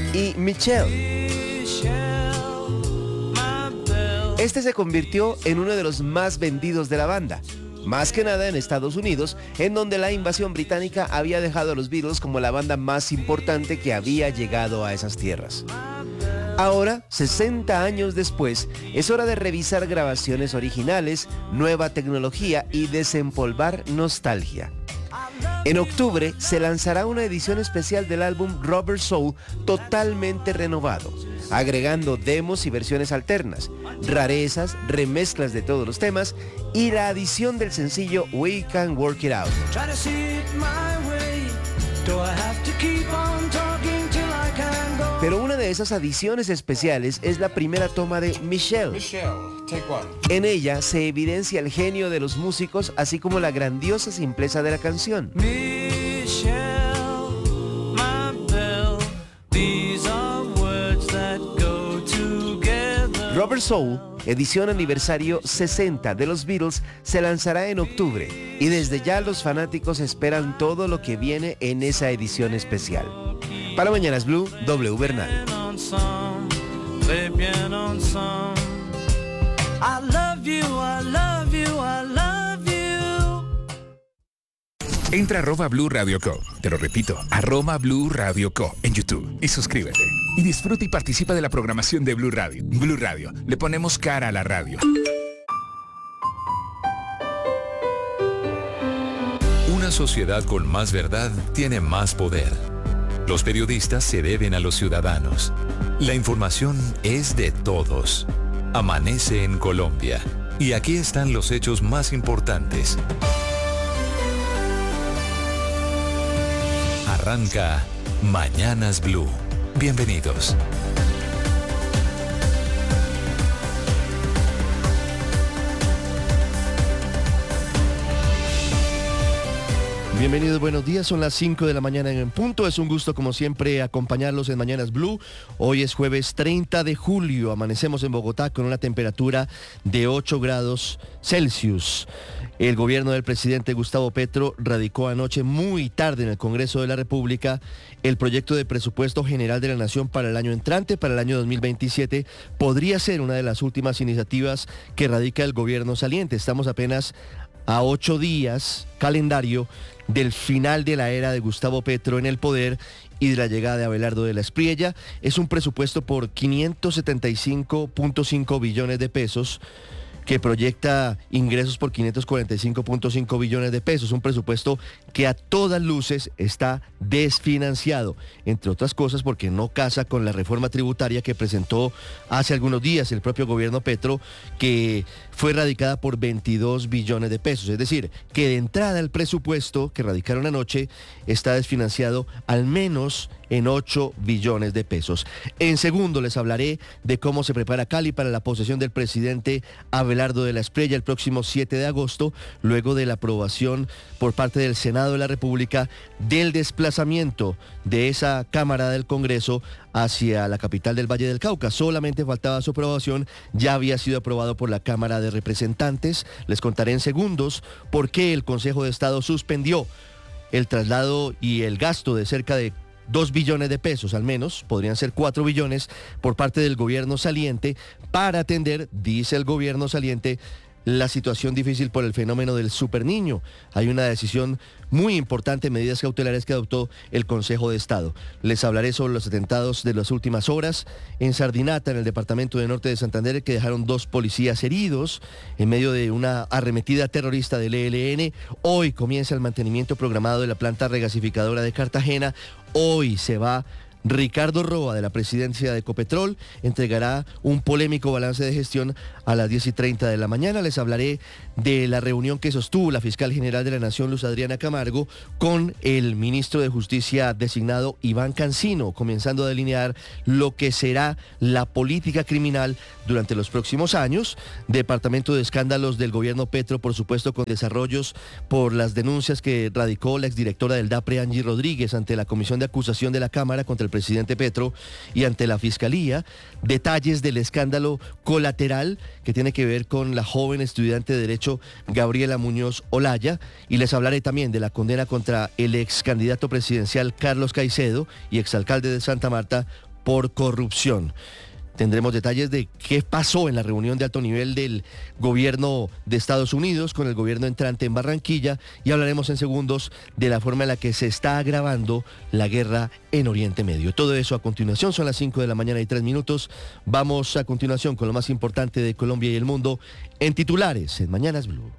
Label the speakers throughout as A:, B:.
A: y Michelle. Este se convirtió en uno de los más vendidos de la banda, más que nada en Estados Unidos, en donde la invasión británica había dejado a los Beatles como la banda más importante que había llegado a esas tierras. Ahora, 60 años después, es hora de revisar grabaciones originales, nueva tecnología y desempolvar nostalgia. En octubre se lanzará una edición especial del álbum Rubber Soul totalmente renovado, agregando demos y versiones alternas, rarezas, remezclas de todos los temas y la adición del sencillo We Can Work It Out. Pero una de esas adiciones especiales es la primera toma de Michelle. En ella se evidencia el genio de los músicos, así como la grandiosa simpleza de la canción. Rubber Soul, edición aniversario 60 de los Beatles, se lanzará en octubre y desde ya los fanáticos esperan todo lo que viene en esa edición especial. Para Mañanas Blue, W Bernal.
B: Entra a @Blue Radio Co. Te lo repito, @Blue Radio Co. en YouTube y suscríbete. Y disfruta y participa de la programación de Blue Radio. Blue Radio, le ponemos cara a la radio.
C: Una sociedad con más verdad tiene más poder. Los periodistas se deben a los ciudadanos. La información es de todos. Amanece en Colombia. Y aquí están los hechos más importantes. Arranca Mañanas Blue. Bienvenidos.
A: Bienvenidos, buenos días, son las 5 de la mañana en punto. Es un gusto como siempre acompañarlos en Mañanas Blue. Hoy es jueves 30 de julio, amanecemos en Bogotá con una temperatura de 8 grados Celsius. El gobierno del presidente Gustavo Petro radicó anoche muy tarde en el Congreso de la República el proyecto de presupuesto general de la Nación para el año entrante, para el año 2027. Podría ser una de las últimas iniciativas que radica el gobierno saliente. Estamos apenas a 8 días calendario del final de la era de Gustavo Petro en el poder y de la llegada de Abelardo de la Espriella. Es un presupuesto por 575.5 billones de pesos que proyecta ingresos por 545.5 billones de pesos, un presupuesto que a todas luces está desfinanciado, entre otras cosas porque no casa con la reforma tributaria que presentó hace algunos días el propio gobierno Petro, que fue radicada por 22 billones de pesos, es decir, que de entrada el presupuesto que radicaron anoche está desfinanciado al menos en 8 billones de pesos. En segundo les hablaré de cómo se prepara Cali para la posesión del presidente Abelardo de la Espriella el próximo 7 de agosto, luego de la aprobación por parte del Senado de la República del desplazamiento de esa Cámara del Congreso hacia la capital del Valle del Cauca. Solamente faltaba su aprobación, ya había sido aprobado por la Cámara de Representantes. Les contaré en segundos por qué el Consejo de Estado suspendió el traslado y el gasto de cerca de 2 billones de pesos, al menos, podrían ser 4 billones, por parte del gobierno saliente para atender, dice el gobierno saliente, la situación difícil por el fenómeno del superniño. Hay una decisión muy importante, medidas cautelares que adoptó el Consejo de Estado. Les hablaré sobre los atentados de las últimas horas en Sardinata, en el departamento de Norte de Santander, que dejaron 2 policías heridos en medio de una arremetida terrorista del ELN. Hoy comienza el mantenimiento programado de la planta regasificadora de Cartagena. Hoy se va Ricardo Roa, de la presidencia de Ecopetrol, entregará un polémico balance de gestión a las 10:30 de la mañana. Les hablaré de la reunión que sostuvo la fiscal general de la Nación, Luz Adriana Camargo, con el ministro de Justicia designado, Iván Cancino, comenzando a delinear lo que será la política criminal durante los próximos años. Departamento de escándalos del gobierno Petro, por supuesto, con desarrollos por las denuncias que radicó la exdirectora del DAPRE, Angie Rodríguez, ante la Comisión de Acusación de la Cámara contra el presidente Petro y ante la Fiscalía. Detalles del escándalo colateral que tiene que ver con la joven estudiante de Derecho Gabriela Muñoz Olaya, y les hablaré también de la condena contra el ex candidato presidencial Carlos Caicedo y exalcalde de Santa Marta, por corrupción. Tendremos detalles de qué pasó en la reunión de alto nivel del gobierno de Estados Unidos con el gobierno entrante en Barranquilla y hablaremos en segundos de la forma en la que se está agravando la guerra en Oriente Medio. Todo eso a continuación, son las 5 de la mañana y 3 minutos. Vamos a continuación con lo más importante de Colombia y el mundo en titulares en Mañanas Blue.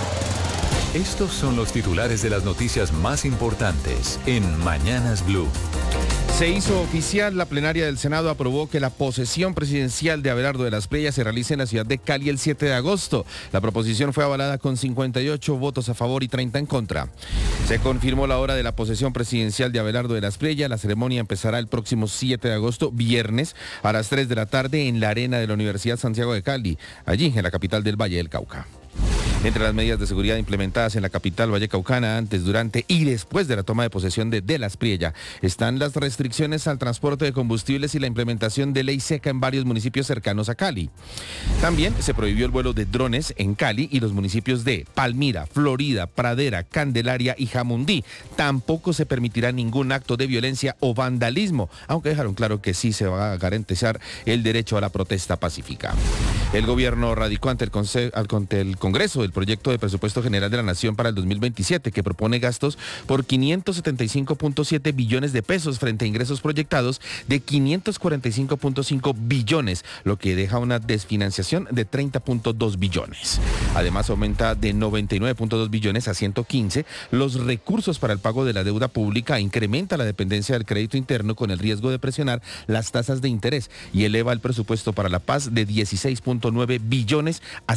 C: Estos son los titulares de las noticias más importantes en Mañanas Blue.
D: Se hizo oficial, la plenaria del Senado aprobó que la posesión presidencial de Abelardo de la Espriella se realice en la ciudad de Cali el 7 de agosto. La proposición fue avalada con 58 votos a favor y 30 en contra. Se confirmó la hora de la posesión presidencial de Abelardo de la Espriella. La ceremonia empezará el próximo 7 de agosto, viernes, a las 3 de la tarde en la arena de la Universidad Santiago de Cali, allí en la capital del Valle del Cauca. Entre las medidas de seguridad implementadas en la capital vallecaucana antes, durante y después de la toma de posesión de la Espriella están las restricciones al transporte de combustibles y la implementación de ley seca en varios municipios cercanos a Cali. También se prohibió el vuelo de drones en Cali y los municipios de Palmira, Florida, Pradera, Candelaria y Jamundí. Tampoco se permitirá ningún acto de violencia o vandalismo, aunque dejaron claro que sí se va a garantizar el derecho a la protesta pacífica. El gobierno radicó ante el Congreso el proyecto de presupuesto general de la Nación para el 2027, que propone gastos por 575.7 billones de pesos frente a ingresos proyectados de 545.5 billones, lo que deja una desfinanciación de 30.2 billones. Además, aumenta de 99.2 billones a 115 los recursos para el pago de la deuda pública, incrementa la dependencia del crédito interno con el riesgo de presionar las tasas de interés y eleva el presupuesto para la paz de 16.9 billones a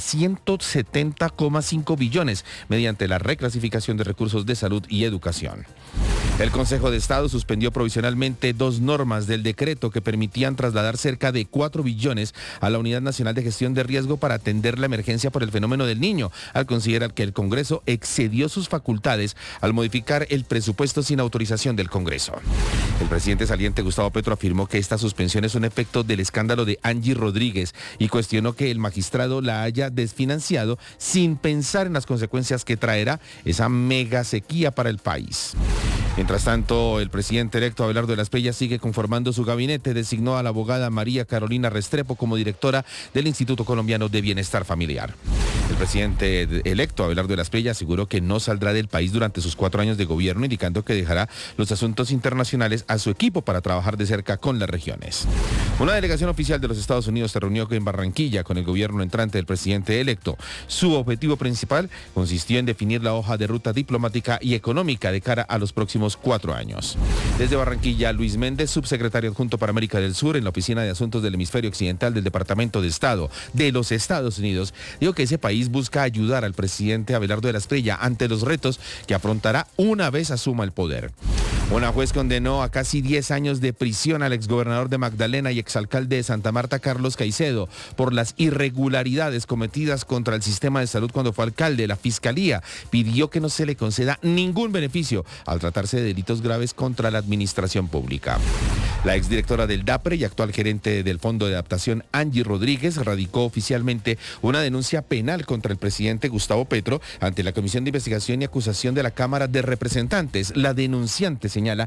D: 170,5 billones mediante la reclasificación de recursos de salud y educación. El Consejo de Estado suspendió provisionalmente 2 normas del decreto que permitían trasladar cerca de 4 billones a la Unidad Nacional de Gestión de Riesgo para atender la emergencia por el fenómeno del Niño, al considerar que el Congreso excedió sus facultades al modificar el presupuesto sin autorización del Congreso. El presidente saliente Gustavo Petro afirmó que esta suspensión es un efecto del escándalo de Angie Rodríguez y cuestionó que el magistrado la haya desfinanciado sin pensar en las consecuencias que traerá esa mega sequía para el país. Mientras tanto, el presidente electo Abelardo de la Espriella sigue conformando su gabinete. Designó a la abogada María Carolina Restrepo como directora del Instituto Colombiano de Bienestar Familiar. El presidente electo Abelardo de la Espriella aseguró que no saldrá del país durante sus 4 años de gobierno, indicando que dejará los asuntos internacionales a su equipo para trabajar de cerca con las regiones. Una delegación oficial de los Estados Unidos se reunió en Barranquilla con el gobierno entrante del presidente electo. Su objetivo principal consistió en definir la hoja de ruta diplomática y económica de cara a los próximos 4 años. Desde Barranquilla, Luis Méndez, subsecretario adjunto para América del Sur en la Oficina de Asuntos del Hemisferio Occidental del Departamento de Estado de los Estados Unidos, dijo que ese país busca ayudar al presidente Abelardo de la Espriella ante los retos que afrontará una vez asuma el poder. Una juez condenó a casi 10 años de prisión al exgobernador de Magdalena y exalcalde de Santa Marta, Carlos Caicedo, por las irregularidades cometidas contra el sistema de salud cuando fue alcalde. La Fiscalía pidió que no se le conceda ningún beneficio al tratarse de delitos graves contra la administración pública. La exdirectora del DAPRE y actual gerente del Fondo de Adaptación, Angie Rodríguez, radicó oficialmente una denuncia penal contra el presidente Gustavo Petro ante la Comisión de Investigación y Acusación de la Cámara de Representantes. La denunciante señala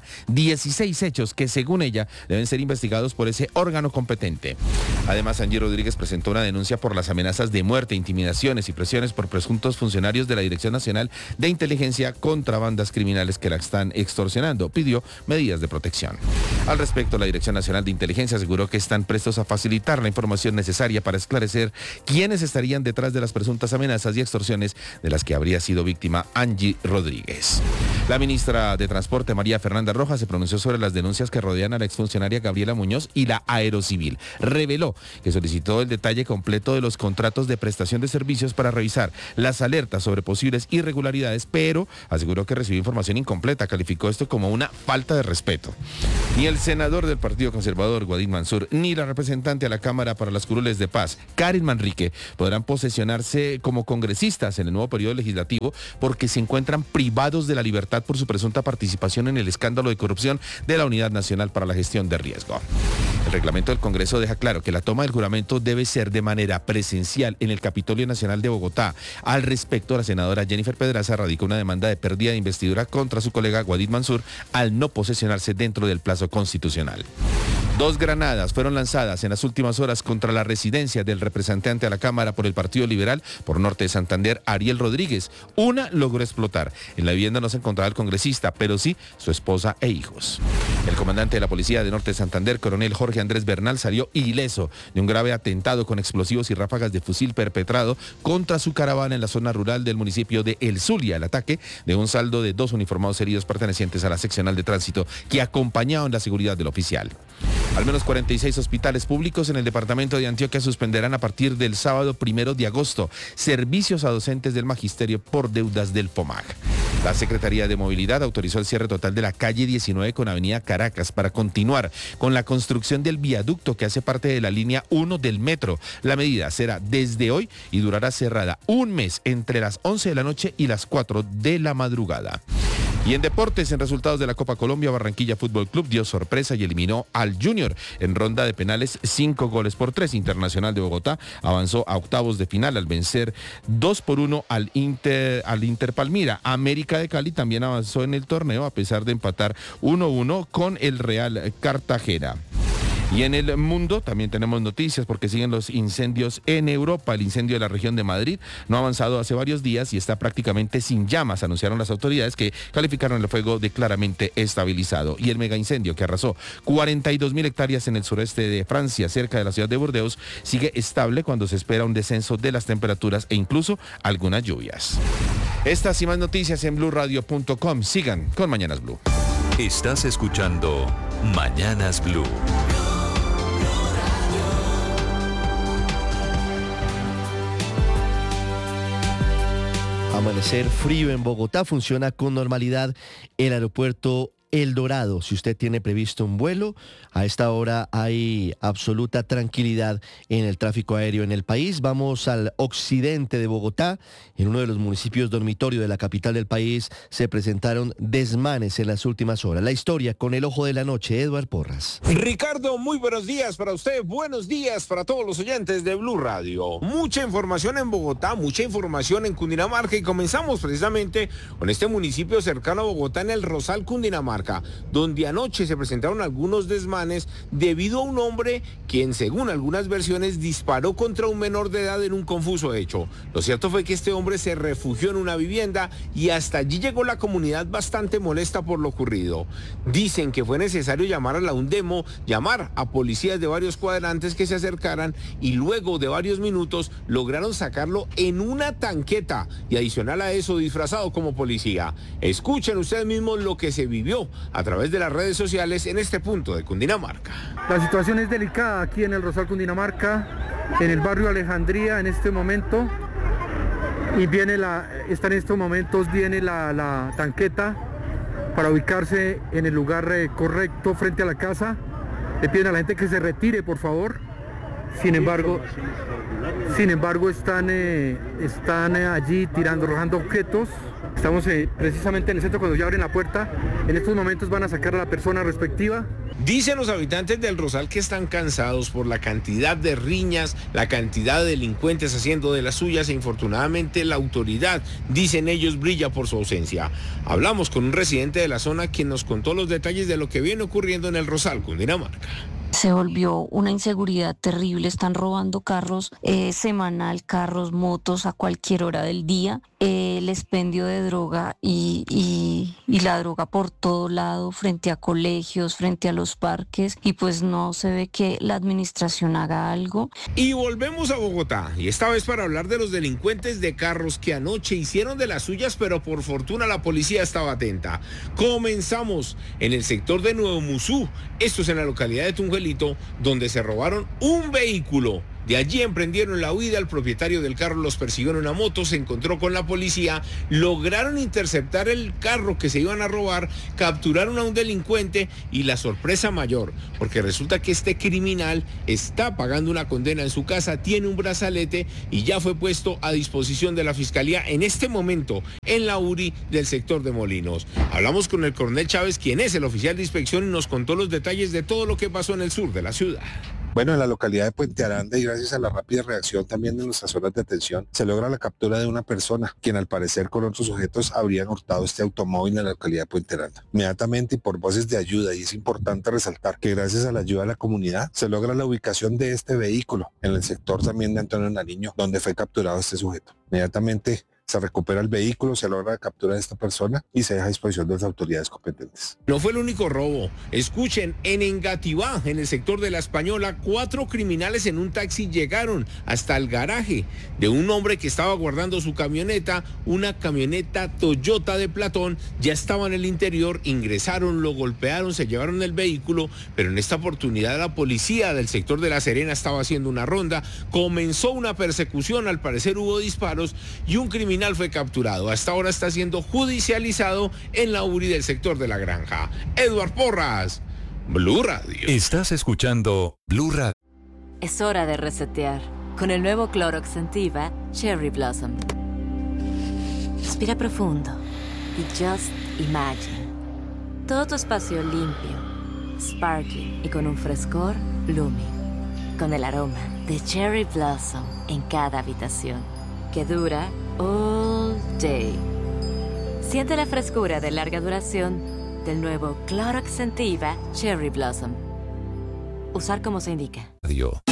D: 16 hechos que, según ella, deben ser investigados por ese órgano competente. Además, Angie Rodríguez presentó una denuncia por las amenazas de muerte, intimidaciones y presiones por presuntos funcionarios de la Dirección Nacional de Inteligencia contra bandas criminales que la están extorsionando. Pidió medidas de protección. Al respecto, la Dirección Nacional de Inteligencia aseguró que están prestos a facilitar la información necesaria para esclarecer quiénes estarían detrás de las presuntas amenazas y extorsiones de las que habría sido víctima Angie Rodríguez. La ministra de Transporte, María Fernanda Rojas, se pronunció sobre las denuncias que rodean a la exfuncionaria Gabriela Muñoz y la Aerocivil. Reveló que solicitó el detalle completo de los contratos de prestación de servicios para revisar las alertas sobre posibles irregularidades, pero aseguró que recibió información incompleta. Calificó esto como una falta de respeto. Ni el senador del Partido Conservador, Guadín Mansur, ni la representante a la Cámara para las Curules de Paz, Karen Manrique, podrán posesionarse como congresistas en el nuevo periodo legislativo porque se encuentran privados de la libertad por su presunta participación en el escándalo de corrupción de la Unidad Nacional para la Gestión de Riesgo. El reglamento del Congreso deja claro que la toma del juramento debe ser de manera presencial en el Capitolio Nacional de Bogotá. Al respecto, la senadora Jennifer Pedraza radicó una demanda de pérdida de investidura contra su colega Guadín Mansur al no posesionarse dentro del plazo constitucional. 2 granadas fueron lanzadas en las últimas horas contra la residencia del representante a la Cámara por el Partido Liberal por Norte de Santander, Ariel Rodríguez. Una logró explotar. En la vivienda no se encontraba el congresista, pero sí su esposa e hijos. El comandante de la policía de Norte de Santander, coronel Jorge Andrés Bernal, salió ileso de un grave atentado con explosivos y ráfagas de fusil perpetrado contra su caravana en la zona rural del municipio de El Zulia. El ataque de un saldo de 2 uniformados heridos pertenecientes a la seccional de tránsito que acompañaban la seguridad del oficial. Al menos 46 hospitales públicos en el departamento de Antioquia suspenderán a partir del sábado 1 de agosto servicios a docentes del magisterio por deudas del FOMAC. La Secretaría de Movilidad autorizó el cierre total de la calle 19 con Avenida Caracas para continuar con la construcción del viaducto que hace parte de la línea 1 del metro. La medida será desde hoy y durará cerrada un mes entre las 11 de la noche y las 4 de la madrugada. Y en deportes, en resultados de la Copa Colombia, Barranquilla Fútbol Club dio sorpresa y eliminó al Junior en ronda de penales 5-3. Internacional de Bogotá avanzó a octavos de final al vencer 2-1 al Inter Palmira. América de Cali también avanzó en el torneo a pesar de empatar 1-1 con el Real Cartagena. Y en el mundo también tenemos noticias porque siguen los incendios en Europa. El incendio de la región de Madrid no ha avanzado hace varios días y está prácticamente sin llamas, anunciaron las autoridades que calificaron el fuego de claramente estabilizado. Y el mega incendio que arrasó 42.000 hectáreas en el sureste de Francia, cerca de la ciudad de Burdeos, sigue estable cuando se espera un descenso de las temperaturas e incluso algunas lluvias. Estas y más noticias en BluRadio.com. Sigan con Mañanas Blue.
C: Estás escuchando Mañanas Blue.
A: Amanecer frío en Bogotá, funciona con normalidad el aeropuerto El Dorado. Si usted tiene previsto un vuelo, a esta hora hay absoluta tranquilidad en el tráfico aéreo en el país. Vamos al occidente de Bogotá. En uno de los municipios dormitorio de la capital del país se presentaron desmanes en las últimas horas. La historia con el ojo de la noche, Eduard Porras.
E: Ricardo, muy buenos días para usted, buenos días para todos los oyentes de Blue Radio. Mucha información en Bogotá, mucha información en Cundinamarca y comenzamos precisamente con este municipio cercano a Bogotá en el Rosal, Cundinamarca, donde anoche se presentaron algunos desmanes debido a un hombre quien, según algunas versiones, disparó contra un menor de edad en un confuso hecho. Lo cierto fue que este hombre se refugió en una vivienda y hasta allí llegó la comunidad bastante molesta por lo ocurrido. Dicen que fue necesario llamar a la UNDEMO, llamar a policías de varios cuadrantes que se acercaran y luego de varios minutos lograron sacarlo en una tanqueta y adicional a eso disfrazado como policía. Escuchen ustedes mismos lo que se vivió a través de las redes sociales en este punto de Cundinamarca.
F: La situación es delicada aquí en el Rosal, Cundinamarca, en el barrio Alejandría en este momento, y viene la tanqueta para ubicarse en el lugar correcto frente a la casa. Le piden a la gente que se retire, por favor. Sin embargo, están allí arrojando objetos. Estamos precisamente en el centro cuando ya abren la puerta. En estos momentos van a sacar a la persona respectiva.
E: Dicen los habitantes del Rosal que están cansados por la cantidad de riñas, la cantidad de delincuentes haciendo de las suyas e infortunadamente la autoridad, dicen ellos, brilla por su ausencia. Hablamos con un residente de la zona quien nos contó los detalles de lo que viene ocurriendo en el Rosal, Cundinamarca.
G: Se volvió una inseguridad terrible, están robando carros semanal, carros, motos a cualquier hora del día, el expendio de droga y la droga por todo lado, frente a colegios, frente a los parques, y pues no se ve que la administración haga algo.
E: Y volvemos a Bogotá, y esta vez para hablar de los delincuentes de carros que anoche hicieron de las suyas, pero por fortuna la policía estaba atenta. Comenzamos en el sector de Nuevo Musú, esto es en la localidad de Tunjuelito, donde se robaron un vehículo. De allí emprendieron la huida, el propietario del carro los persiguió en una moto, se encontró con la policía, lograron interceptar el carro que se iban a robar, capturaron a un delincuente y la sorpresa mayor, porque resulta que este criminal está pagando una condena en su casa, tiene un brazalete y ya fue puesto a disposición de la fiscalía en este momento en la URI del sector de Molinos. Hablamos con el coronel Chávez, quien es el oficial de inspección, y nos contó los detalles de todo lo que pasó en el sur de la ciudad.
H: Bueno, en la localidad de Puente Aranda y gracias a la rápida reacción también de nuestras zonas de atención, se logra la captura de una persona, quien al parecer con otros sujetos habrían hurtado este automóvil en la localidad de Puente Aranda. Inmediatamente y por voces de ayuda, y es importante resaltar que gracias a la ayuda de la comunidad, se logra la ubicación de este vehículo en el sector también de Antonio Nariño, donde fue capturado este sujeto. Inmediatamente se recupera el vehículo, se logra la captura de esta persona y se deja a disposición de las autoridades competentes.
E: No fue el único robo. Escuchen, en Engativá, en el sector de La Española, 4 criminales en un taxi llegaron hasta el garaje de un hombre que estaba guardando su camioneta, una camioneta Toyota de Platón. Ya estaba en el interior, ingresaron, lo golpearon, se llevaron el vehículo, pero en esta oportunidad la policía del sector de La Serena estaba haciendo una ronda, comenzó una persecución, al parecer hubo disparos y un criminal fue capturado. Hasta ahora está siendo judicializado en la URI del sector de La Granja. Eduard Porras, Blue Radio.
C: Estás escuchando Blue Radio.
I: Es hora de resetear con el nuevo Clorox Scentiva Cherry Blossom. Respira profundo y just imagine. Todo tu espacio limpio, sparkling y con un frescor blooming. Con el aroma de Cherry Blossom en cada habitación, que dura all day. Siente la frescura de larga duración del nuevo Clorox Scentiva Cherry Blossom. Usar como se indica.
C: Radio.